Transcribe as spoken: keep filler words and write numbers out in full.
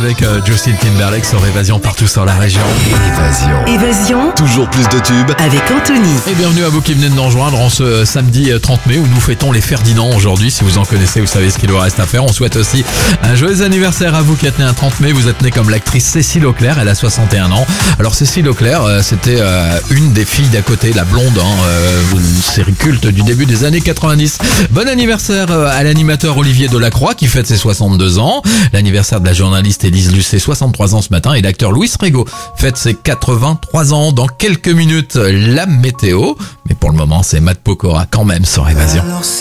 avec euh, Justin Timberlake sur Évasion partout sur la région. Évasion. Évasion Toujours plus de tubes. avec Anthony. Et bienvenue à vous qui venez de nous rejoindre en ce samedi trente mai où nous fêtons les Ferdinand aujourd'hui. Si vous en connaissez, vous savez ce qu'il vous reste à faire. On souhaite aussi un joyeux anniversaire à vous qui êtes né un trente mai. Vous êtes né comme l'actrice Cécile Auclair, elle a soixante et un ans. Alors Cécile Auclair, euh, c'était euh, une des filles d'à côté, la blonde, hein, euh, une série culte du début des années quatre-vingt-dix. Bon anniversaire euh, à l'animateur Olivier Delacroix qui fête ses soixante-deux ans. L'anniversaire de la journaliste Élise Lucet, soixante-trois ans ce matin. Et l'acteur Louis Rego fête ses quatre-vingt-trois ans. Dans quelques minutes, la météo. Mais pour le moment, c'est Matt Pokora quand même sur Évasion.